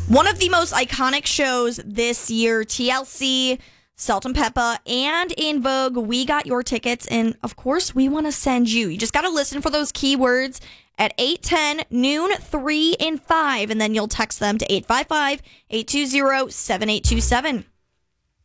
One of the most iconic shows this year, TLC, Salt and Peppa, and In Vogue. We got your tickets, and of course, we want to send you. You just got to listen for those keywords at 8:10, noon, 3, and 5, and then you'll text them to 855-820-7827.